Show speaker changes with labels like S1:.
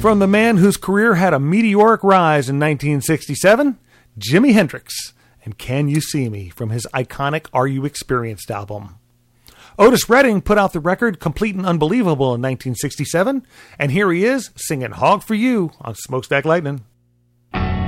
S1: From the man whose career had a meteoric rise in 1967, Jimi Hendrix, and Can You See Me from his iconic Are You Experienced album. Otis Redding put out the record Complete and Unbelievable in 1967, and here he is singing Hog for You on Smokestack Lightning.